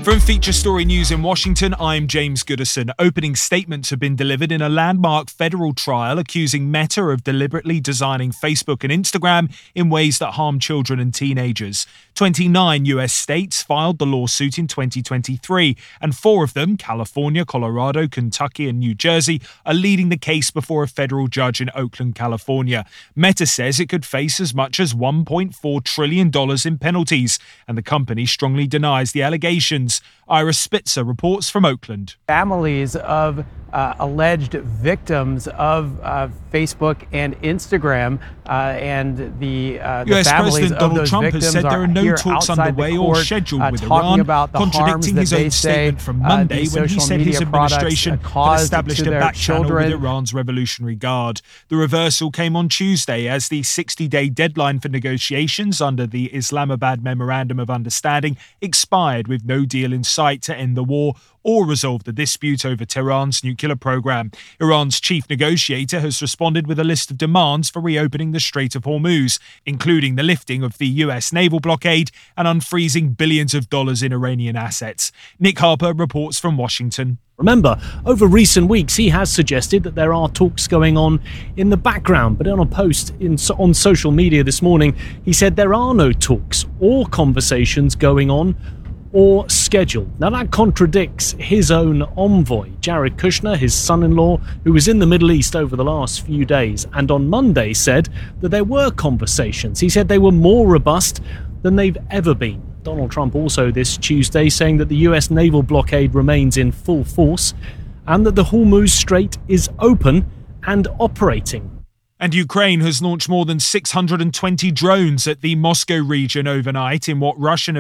From Feature Story News in Washington, I'm James Goodison. Opening statements have been delivered in a landmark federal trial accusing Meta of deliberately designing Facebook and Instagram in ways that harm children and teenagers. 29 US states filed the lawsuit in 2023, and 4 of them, California, Colorado, Kentucky, and New Jersey, are leading the case before a federal judge in Oakland, California. Meta says it could face as much as $1.4 trillion in penalties, and the company strongly denies the allegations. Ira Spitzer reports from Oakland. Families of alleged victims of Facebook and Instagram and the US families President of Donald those Trump has victims said there are no talks underway or scheduled with Iran, contradicting his own statement from Monday when he said his administration had established a back channel with Iran's Revolutionary Guard. The reversal came on Tuesday as the 60-day deadline for negotiations under the Islamabad Memorandum of Understanding expired, with no deal in sight to end the war or resolve the dispute over Tehran's nuclear program. Iran's chief negotiator has responded with a list of demands for reopening the Strait of Hormuz, including the lifting of the US naval blockade and unfreezing billions of dollars in Iranian assets. Nick Harper reports from Washington. Remember, over recent weeks, he has suggested that there are talks going on in the background, but in a post on social media this morning, he said there are no talks or conversations going on or scheduled. Now that contradicts his own envoy, Jared Kushner, his son-in-law, who was in the Middle East over the last few days, and on Monday said that there were conversations. He said they were more robust than they've ever been. Donald Trump also this Tuesday saying that the US naval blockade remains in full force and that the Hormuz Strait is open and operating. And Ukraine has launched more than 620 drones at the Moscow region overnight in what Russian